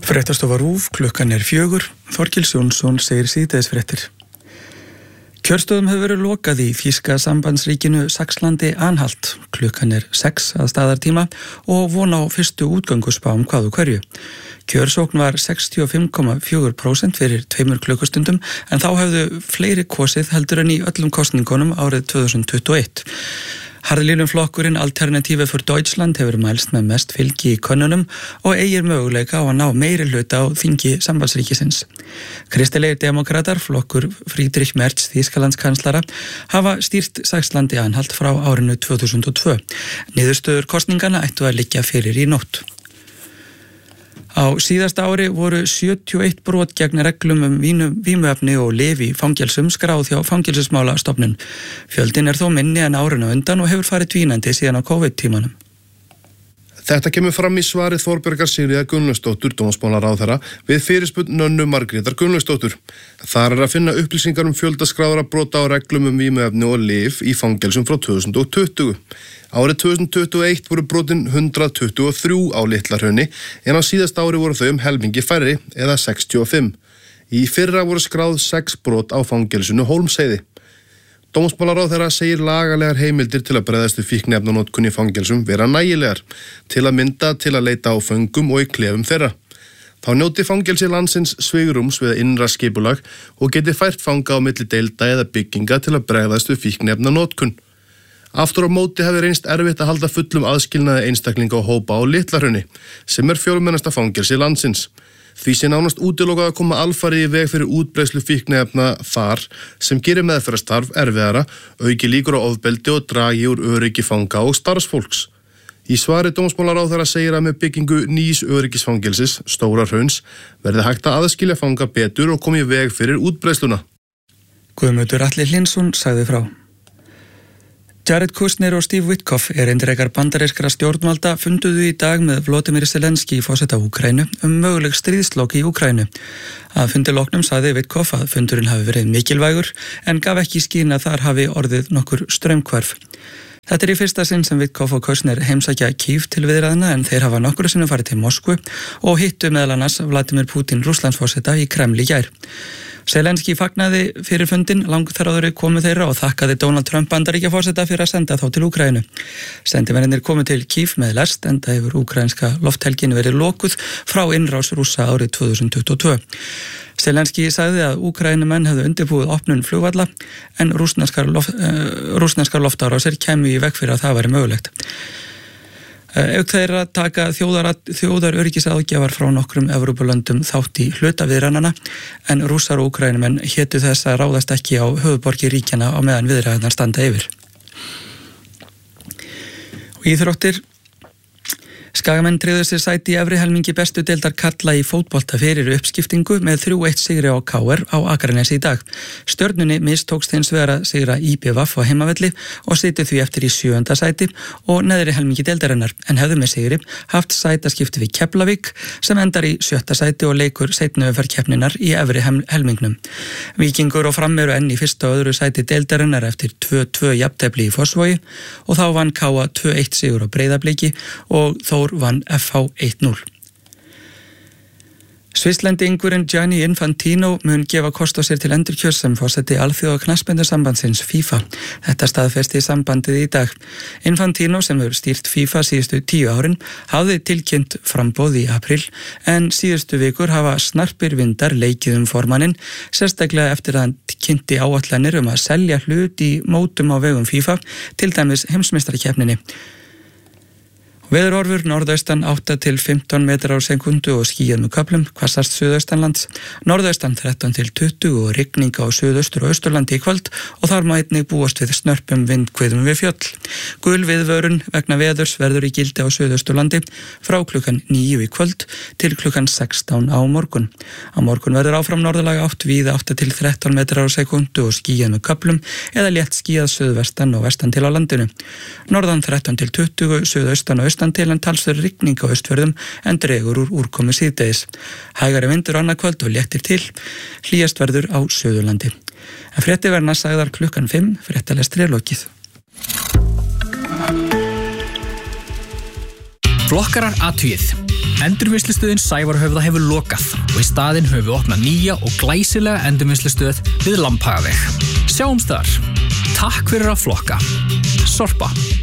Fréttastofa RÚV, klukkan 4, Þorkils Jónsson segir síðdegisfréttir. Kjörstöðum hefur verið lokað í þýska sambandsríkinu Saxlandi-Anhalt. Klukkan 6 að staðartíma og von á fyrstu útgönguspám hvað og hverju. Kjörsókn var 65,4% fyrir 2 klukkustundum en þá hefðu fleiri kosið heldur en í öllum kosningunum árið 2021. Harðlínum flokkurinn Alternative für Deutschland hefur mælst með mest fylgi í könnunum og eigir möguleika á að ná meiri hluta á þingi sambandsríkisins. Kristilegir demokratar, flokkur Friedrich Merz Þýskalandskanslara, hafa stýrt Saxlandi-Anhalt frá árinu 2002. Niðurstöður kosningana ættu að liggja fyrir í nótt. Á síðasta ári voru 71 brot gegn reglum vímuefni og lyf í fangelsum skráð hjá Fangelsismálastofnun. Fjöldin þó minni en árinu undan og hefur farið dvínandi síðan á COVID-tímanum. Þetta kemur fram í svari Þorbjargar Sigríðar Gunnlaugsdóttur, dómsmálaráðherra, við fyrirspurn Nönnu Margrétar Gunnlaugsdóttur. Þar að finna upplýsingar fjölda skráðra brota á reglum vímuefni og lyf í fangelsum frá 2020. Árið 2021 voru brotin 123 á Litla-Hrauni en á síðasta ári voru þau helmingi færri eða 65. Í fyrra voru skráð 6 brot á fangelsinu Hólmsheiði. Dómsmálaráðherra segir lagalegar heimildir til að bregðast við fíkniefnanotkun í fangelsum vera nægilegar, til að mynda til að leita á föngum og í klefum þeirra. Þá njóti fangelsi landsins svigrúms við innra skipulag og geti fært fanga á milli deilda eða bygginga til að bregðast við fíkniefnanotkun. Aftur á móti hefur reynst erfitt að halda fullum aðskilnaði einstaklinga og hópa á Litla-Hrauni, sem fjölmennasta fangelsi landsins. Því sé nánast útilokað að koma alfarið í veg fyrir útbreiðslu fíkniefna þar sem gerir meðferðarstarf erfiðara, auki líkur á ofbeldi og dragi úr öryggi fanga og starfsfólks. Í svari dómsmálaráðherra segir að með byggingu nýs öryggisfangelsis, Stóra Hrauns, verði hægt að aðskilja fanga betur og koma í veg fyrir útbreiðsluna. Guðmundur Atli Hlynsson sagði frá. Jared Kushner og Steve Witkoff, erindrekar bandarískra stjórnvalda, funduðu í dag með Volodymyr Zelenský, forseta Úkraínu, möguleg stríðslok í Úkraínu. Að fundi loknum sagði Witkoff að fundurinn hafi verið mikilvægur en gaf ekki í skyn að þar hafi orðið nokkur straumhvarf. Þetta í fyrsta sinn sem Witkoff og Kushner heimsækja Kyiv til viðræðna en þeir hafa nokkru sinnum farið til Moskvu og hittu meðal annars Vladimir Putin Rússlandsforseta í Kreml í gær. Zelenský fagnaði fyrir fundin langþráðri komu þeirra og þakkaði Donald Trump Bandaríkjaforseta fyrir að senda þá til Úkraínu. Sendimennirnir komu til Kyiv með lest enda hefur úkraínska lofthelgin verið lokuð frá innrás Rússa árið 2022. Zelenský sagði að Úkraínumenn hefðu undirbúið opnun flugvalla en rússneskar loftárásir kæmu í veg fyrir að það væri mögulegt. Auk þeirra taka þjóðaröryggisaðgjafar frá nokkrum Evrópulöndum þátt í hlutaviðræðnanna en Rússar og Úkraínumenn hétu þess að ráðast ekki á höfuðborgir ríkjanna á meðan viðræðurnar standa yfir. Og íþróttir. Skagamenn tryggðu sér sæti í efri helmingi bestu deildar karla í fótbolta fyrir uppskiptingu með 3-1 sigri á KR á Akranesi í dag. Stjörnunni mistókst hins vegar að sigra IBVF á heimavelli og sitja því eftir í 7. sæti og neðri helmingi deildarinnar en hefðu með sigri haft sætaskipti við Keflavík sem endar í 7. sæti og leikur seinni umferð keppninnar í efri helmingnum. Víkingur og Fram eru enn í 1. og 2. sæti deildarinnar eftir 2-2 jafntefli í Fossvogi og þá vann KA 2-1 sigur á Breiðabliki og Þór vann FH 1-0. Svisslendingurinn Gianni Infantino mun gefa kost á sér til endurkjörs sem forseti alþjóða knattspyrnusambandsins FIFA. Þetta staðfesti sambandið í dag. Infantino sem hefur stýrt FIFA síðustu 10 árin hafði tilkynnt framboð í apríl en síðustu vikur hafa snarpir vindar leikið formanninn, sérstaklega eftir að hann kynnti áætlanir að selja hlut í mótum á vegum FIFA, til dæmis heimsmeistarakeppninni. Veðurhorfur norðaustan 8 til 15 metrar á sekundu og skýjað með köflum, hvassast suðaustanlands, norðaustan 13 til 20 og rigning á suðaustur og austurlandi í kvöld og þar má einnig búast við snörpum vindhviðum við fjöll. Gul viðvörun vegna veðurs verður í gildi á suðausturlandi frá klukkan 9 í kvöld til klukkan 16 á morgun. Á morgun verður áfram norðalega átt víða 8 til 13 metrar á sekundu og skýjað með köflum eða létt skýjað suðvestan og vestan til á landinu. Norðan 13 til 20, suðaustan og til en talsverð rigning á Austfjörðum en dregur úr úrkomu síðdegis. Hægari vindur annað kvöld og léttir til, hlýjast verður á Suðurlandi. En fréttir verða sagðar klukkan 5, fréttalestri lokið. Flokkarar athugið. Endurvinnslustöðin Sævarhöfða hefur lokað og í staðinn höfum við opnað nýja og glæsilega endurvinnslustöð við Lambhagaveg. Sjáumst þar. Takk fyrir að flokka. Sorpa.